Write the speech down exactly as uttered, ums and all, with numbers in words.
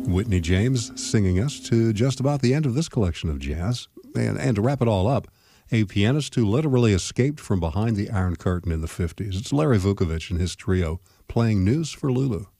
Whitney James singing us to just about the end of this collection of jazz. And, and to wrap it all up, a pianist who literally escaped from behind the Iron Curtain in the fifties. It's Larry Vukovich and his trio playing News for Lulu.